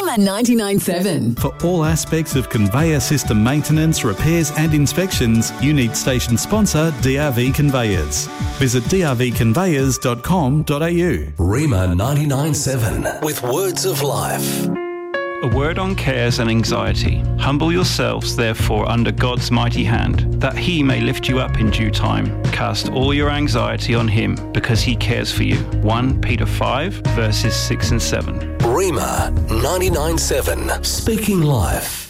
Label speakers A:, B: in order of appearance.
A: Rima 99.7.
B: For all aspects of conveyor system maintenance, repairs and inspections, you need station sponsor DRV Conveyors. Visit drvconveyors.com.au.
C: Rima 99.7 with words of life.
D: A word on cares and anxiety. Humble yourselves, therefore, under God's mighty hand, that he may lift you up in due time. Cast all your anxiety on him, because he cares for you. 1 Peter 5, verses 6 and 7.
C: Rima 99.7, speaking life.